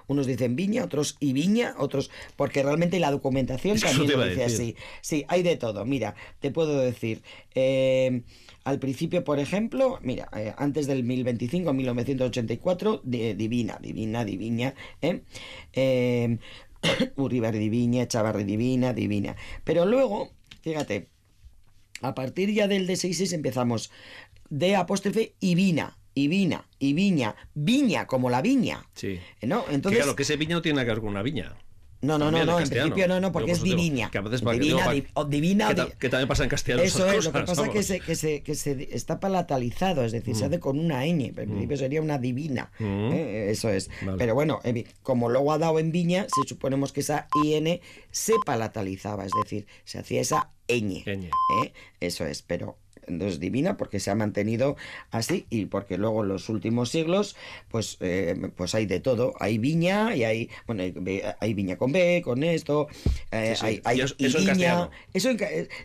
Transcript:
unos dicen viña, otros y viña, otros, porque realmente la documentación Eso también te lo iba a dice decir. así. Sí, hay de todo. Mira, te puedo decir, al principio, por ejemplo, mira, antes del 1025, 1984, Diviña, ¿eh? Eh, Uribarri Diviña, Chavarri Divina. Pero luego, fíjate, a partir ya del D66 empezamos D apóstrofe y viña, viña como la viña, Sí. ¿no? Que claro, Entonces, que ese viña no tiene nada que ver con una viña. no, También en en castellano. principio no, Digo, porque por es eso digo, divina. que a veces Divina, divina, que también pasa en castellano eso esas es, lo que cosas, pasa es vamos. que se está palatalizado, es decir, se hace con una ñ, pero en principio sería una divina, eso es. Vale. Pero bueno, como luego ha dado en viña, si suponemos que esa IN se palatalizaba, es decir, se hacía esa ñ, Ñ. eso es, pero entonces divina porque se ha mantenido así y porque luego en los últimos siglos pues hay de todo, hay viña y hay, bueno, hay viña con B, con esto, Sí, sí. hay Y eso y en viña, castellano. eso